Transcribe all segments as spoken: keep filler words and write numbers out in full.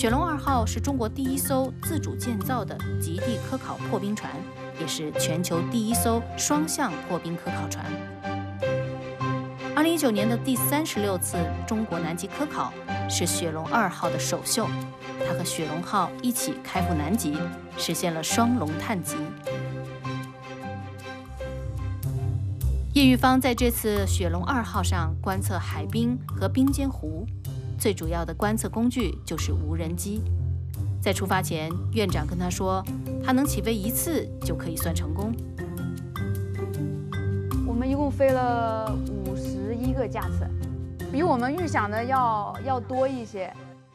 雪龙二号是中国第一艘自主建造的极地科考破冰船，也是全球第一艘双向破冰科考船。二零一九年的第三十六次中国南极科考是雪龙二号的首秀，它和雪龙号一起开赴南极，实现了双龙探极。叶玉芳在这次雪龙二号上观测海冰和冰尖湖，最主要的观测工具就是无人机。在出发前，院长跟他说，他能起飞一次就可以算成功。 我们一共飞了五十一个架次，比我们预想的要要多一些。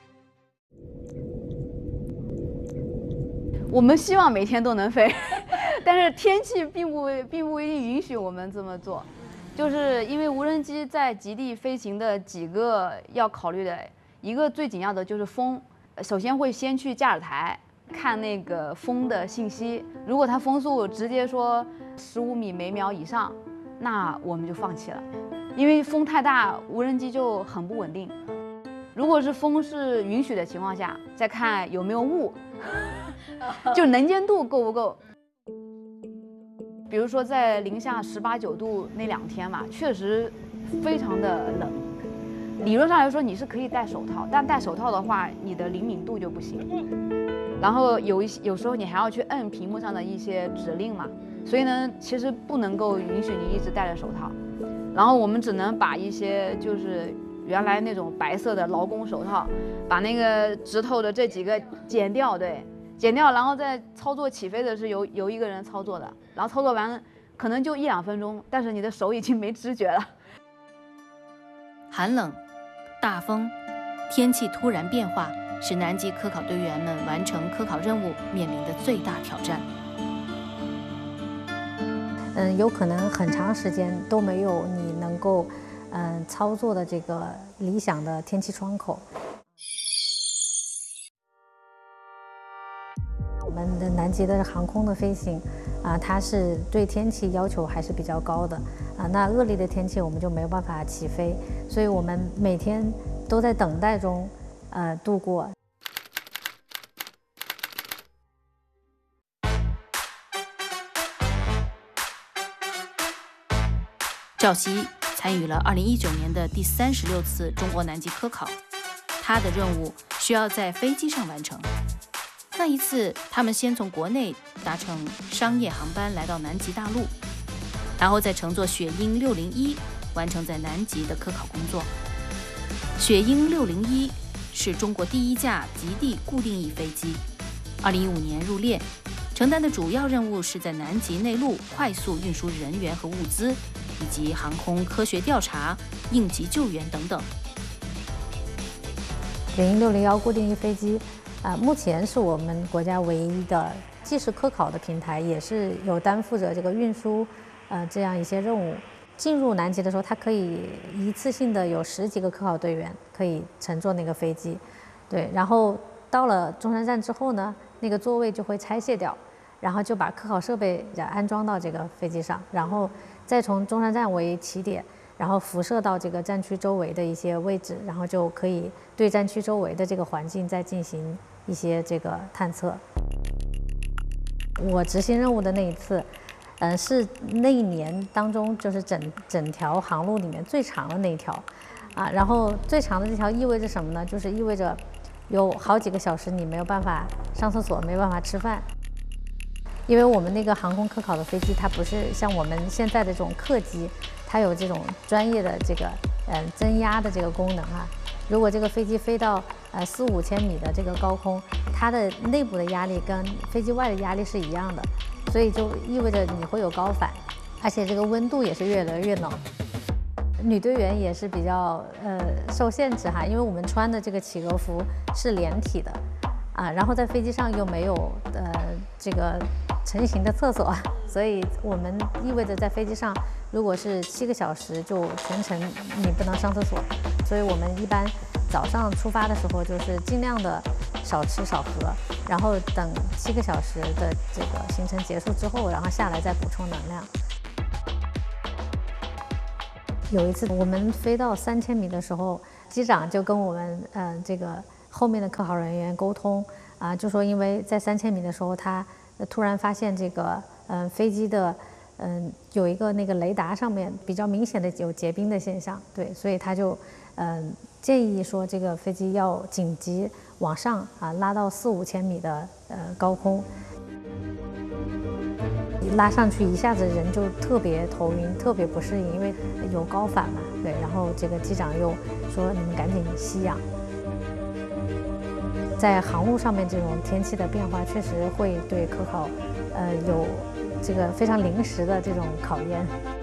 我们希望每天都能飞，但是天气并不并不一定允许我们这么做，就是因为无人机在极地飞行的几个要考虑的，一个最紧要的就是风，首先会先去驾驶台看那个风的信息，如果它风速直接说十五米每秒以上，那我们就放弃了，因为风太大，无人机就很不稳定。如果是风是允许的情况下，再看有没有雾。就能见度够不够？比如说在零下十八九度那两天嘛，确实非常的冷。理论上来说你是可以戴手套，但戴手套的话，你的灵敏度就不行。然后有一些有时候你还要去摁屏幕上的一些指令嘛，所以呢，其实不能够允许你一直戴着手套。然后我们只能把一些就是原来那种白色的劳工手套，把那个指头的这几个剪掉，对。剪掉，然后在操作起飞的是由由一个人操作的，然后操作完可能就一两分钟，但是你的手已经没知觉了。 寒冷、大风、天气突然变化，是南极科考队员们完成科考任务面临的最大挑战。 嗯，有可能很长时间都没有你能够嗯操作的这个理想的天气窗口。我们的南极的航空的飞行，啊，它是对天气要求还是比较高的，啊，那恶劣的天气我们就没有办法起飞，所以我们每天都在等待中，呃，度过。 赵曦参与了二零一九年的第三十六次中国南极科考，他的任务需要在飞机上完成。那一次，他们先从国内搭乘商业航班来到南极大陆，然后再乘坐雪鹰六零一完成在南极的科考工作。雪鹰六零一是中国第一架极地固定翼飞机，二零一五年入列，承担的主要任务是在南极内陆快速运输人员和物资，以及航空科学调查、应急救援等等。 雪鹰六零一固定翼飞机。啊、呃，目前是我们国家唯一的既是科考的平台，也是有担负着这个运输，呃，这样一些任务。进入南极的时候，它可以一次性的有十几个科考队员可以乘坐那个飞机，对。然后到了中山站之后呢，那个座位就会拆卸掉，然后就把科考设备安装到这个飞机上，然后再从中山站为起点。然后辐射到这个战区周围的一些位置，然后就可以对战区周围的这个环境再进行一些这个探测。我执行任务的那一次，嗯、呃，是那一年当中就是整整条航路里面最长的那一条，啊，然后最长的这条意味着什么呢？就是意味着有好几个小时你没有办法上厕所，没办法吃饭。因为我们那个航空科考的飞机，它不是像我们现在的这种客机，它有这种专业的这个呃增压的这个功能啊。如果这个飞机飞到呃四五千米的这个高空，它的内部的压力跟飞机外的压力是一样的，所以就意味着你会有高反，而且这个温度也是越来越冷。女队员也是比较呃受限制哈，因为我们穿的这个企鹅服是连体的啊，然后在飞机上又没有呃这个成型的厕所，所以我们意味着在飞机上，如果是七个小时，就全程你不能上厕所。所以我们一般早上出发的时候，就是尽量的少吃少喝，然后等七个小时的这个行程结束之后，然后下来再补充能量。有一次我们飞到三千米的时候，机长就跟我们呃这个后面的科考人员沟通啊，就说因为在三千米的时候，他突然发现这个嗯、呃、飞机的嗯、呃、有一个那个雷达上面比较明显的有结冰的现象，对，所以他就嗯、呃、建议说这个飞机要紧急往上啊拉到四五千米的呃高空。拉上去一下子人就特别头晕，特别不适应，因为有高反嘛，对。然后这个机长又说你们赶紧吸氧。在航路上面这种天气的变化，确实会对科考，呃，有这个非常临时的这种考验。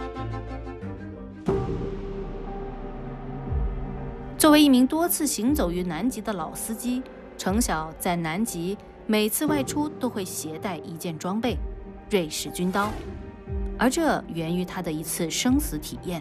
作为一名多次行走于南极的老司机，程晓在南极每次外出都会携带一件装备。瑞士军刀，而这源于他的一次生死体验。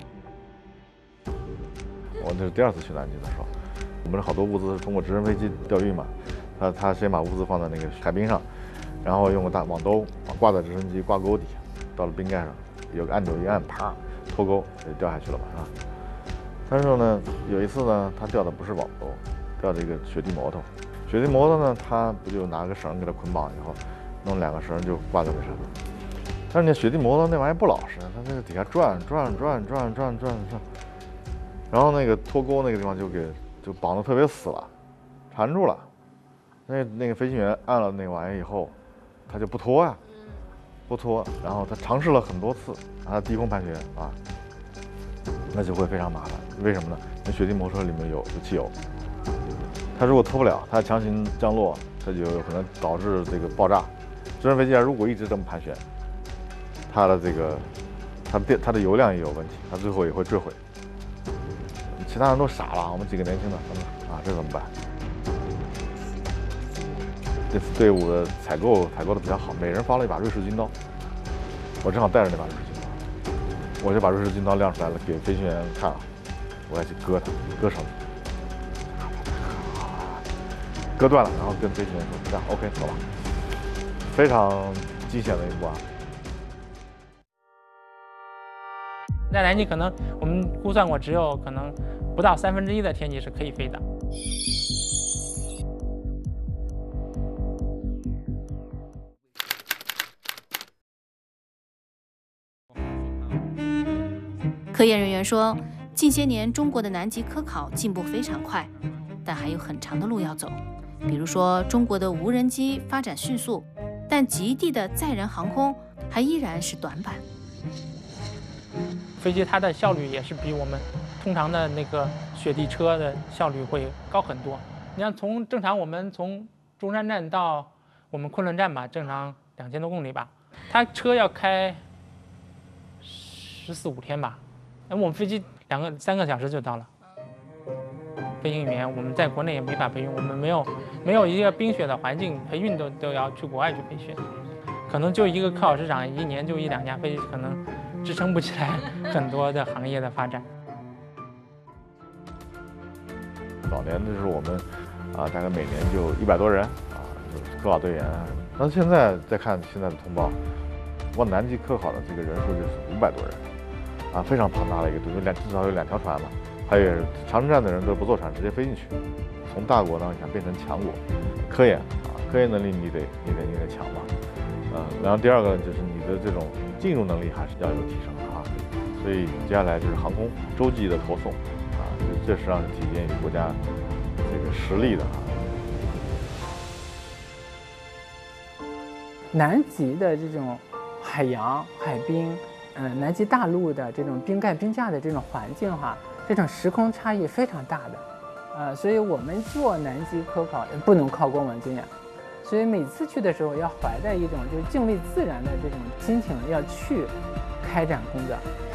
我那是第二次去南极的时候，我们好多物资是通过直升飞机调运嘛，他他先把物资放在那个海冰上，然后用个大网兜挂在直升机挂钩底下，到了冰盖上，有个按钮一按，啪脱钩就掉下去了嘛，是吧？但是呢，有一次呢，他掉的不是网兜，掉这个雪地摩托。雪地摩托呢，他不就拿个绳给它捆绑以后，弄两个绳就挂在那上面。但是那雪地摩托那玩意不老实，它那个底下转转转转转转转，然后那个脱钩那个地方就给就绑得特别死了，缠住了。那那个飞行员按了那个玩意以后，他就不脱呀，不脱。然后他尝试了很多次，他低空盘旋啊，那就会非常麻烦。为什么呢？那雪地摩托里面有有汽油，他如果脱不了，他强行降落，它就有可能导致这个爆炸。直升飞机如果一直这么盘旋，它的这个它的电它的油量也有问题，它最后也会坠毁。其他人都傻了，我们几个年轻的，啊，这怎么办？这次队伍的采购采购的比较好，每人发了一把瑞士军刀，我正好带着那把瑞士军刀，我就把瑞士军刀亮出来了，给飞行员看啊，我要去割它，割绳，割断了，然后跟飞行员说这样 OK 走了，非常惊险的一幕啊。 在南极可能我们估算过，只有可能不到三分之一的天气是可以飞的。 科研人员说，近些年中国的南极科考进步非常快，但还有很长的路要走。比如说，中国的无人机发展迅速，但极地的载人航空还依然是短板。 飞机它的效率也是比我们通常的那个雪地车的效率会高很多。你像从正常我们从中山站到我们昆仑站吧，正常两千多公里吧，它车要开十四五天吧，那我们飞机两个三个小时就到了。飞行员我们在国内也没法培训，我们没有没有一个冰雪的环境，培训都都要去国外去培训，可能就一个科考市场一年就一两架飞机，可能支撑不起来很多的行业的发展。 早年的时候我们啊，大概每年就一百多人啊，就是科考队员。但是现在再看现在的通报，光南极科考的这个人数就是五百多人，啊，非常庞大的一个队，有两至少有两条船嘛。还有长城站的人都不坐船，直接飞进去。从大国呢想变成强国，科研啊，科研能力你得你得你得强嘛。嗯，然后第二个就是你的这种进入能力还是要有提升啊。所以接下来就是航空洲际的投送啊，这这实际上是体现于国家这个实力的啊。 南极的这种海洋、海冰，嗯、呃，南极大陆的这种冰盖、冰架的这种环境哈，这种时空差异非常大的，呃，所以我们做南极科考不能靠光芒经验，所以每次去的时候要怀着一种就是敬畏自然的这种心情要去开展工作。